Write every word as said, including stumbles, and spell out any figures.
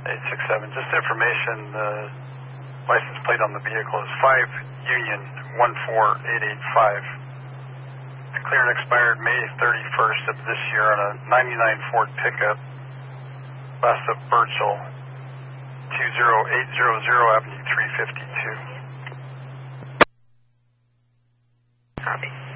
eight six seven. Just information, the license plate on the vehicle is five Union one four eight eight five. It's cleared and expired May thirty-first of this year on a ninety-nine Ford pickup west of Birchall, two zero eight zero zero Avenue three fifty-two. Copy.